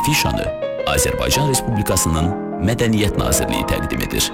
afişanı Azərbaycan Respublikasının Mədəniyyət Nazirliyi təqdim edir.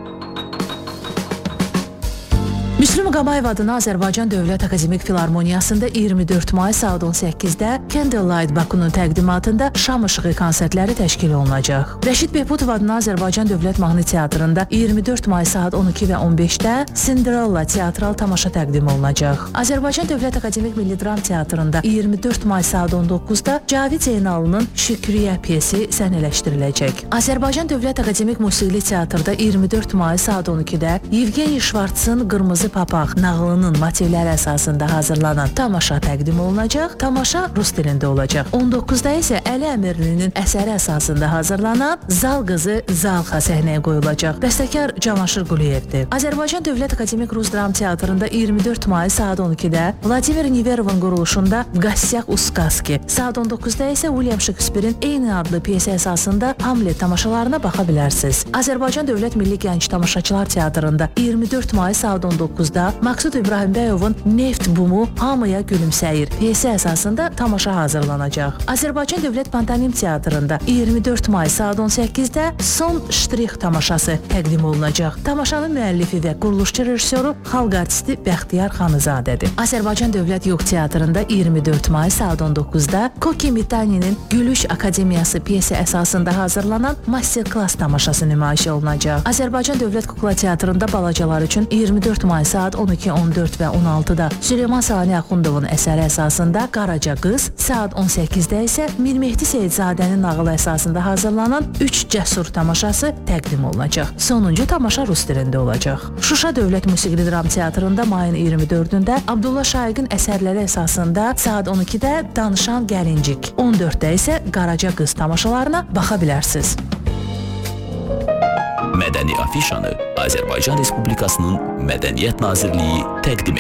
Müslüm Qabayev adına Azərbaycan Dövlət Akademik Filarmoniyasında 24 may saat 18-də Candlelight Bakunun təqdimatında şam işığı konsertləri təşkil olunacaq. Rəşid Behbudov adına Azərbaycan Dövlət Mahnı Teatrında 24 may saat 12 və 15-də Cinderella teatral tamaşa təqdim olunacaq. Azərbaycan Dövlət Akademik Milli Dram Teatrında 24 may saat 19-da Cavid Zeynalının Şükriyə piyesi səhnələşdiriləcək. Azərbaycan Dövlət Akademik Musiqili Teatrda 24 may saat 12-də Yevgeniy Şvartsın Qırmızı Papaq nağılının motivləri əsasında hazırlanan tamaşa təqdim olunacaq. Tamaşa rus dilində olacaq. 19-da isə Əli Əmirlinin əsəri əsasında hazırlanan Zal qızı Zalxa səhnəyə qoyulacaq. Bəstəkar Camaşir Quliyevdir. Azərbaycan Dövlət Akademik Rus Dram Teatrında 24 may saat 12-də Vladimir Neverovun quruluşunda Qasyaq Uskaski, saat 19-da isə William Shakespeare'in eyni adlı piyesi əsasında Hamlet tamaşalarına baxa bilərsiniz. Azərbaycan Dövlət Milli Gənc Tamaşaçılar Teatrında 24 may saat 19-da Maqsud İbrahimbəyovun Neft Bumu hamıya gülümsəyir piyesi əsasında tamaşa hazırlanacaq. Azərbaycan Dövlət Pantomim Teatrında 24 may saat 18-də Son Ştrix tamaşası təqdim olunacaq. Tamaşanın müəllifi və quruluşçu rejissoru xalq artisti Bəxtiyar Xanızadədir. Azərbaycan Dövlət Yox Teatrında 24 may saat 19-da Koki Mitani'nin Gülüş Akademiyası piyesi əsasında hazırlanan master-klass tamaşası nümayiş olunacaq. Azərbaycan Dövlət Kukla Teatrında balacalar üçün 24 may saat 12, 14 və 16-da Süleyman Sani Axundovun əsəri əsasında Qaraca qız, saat 18-də isə Mir Mehdi Seyidzadənin nağılı əsasında hazırlanan 3 cəsur tamaşası təqdim olunacaq. Sonuncu tamaşa rus dilində olacaq. Şuşa Dövlət Musiqili Dram Teatrında mayın 24-də Abdullah Şaiqin əsərləri əsasında saat 12-də Danışan Gəlincik, 14-də isə Qaraca qız tamaşalarına baxa bilərsiniz. Mədəni afişanı Azərbaycan Respublikasının Mədəniyyət Nazirliyi təqdim edir.